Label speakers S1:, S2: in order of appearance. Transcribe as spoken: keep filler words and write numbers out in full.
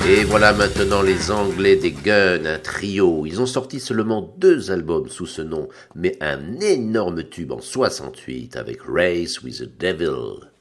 S1: Et voilà maintenant les Anglais des Guns, un trio. Ils ont sorti seulement deux albums sous ce nom, mais un énorme tube en soixante-huit avec Race with the Devil.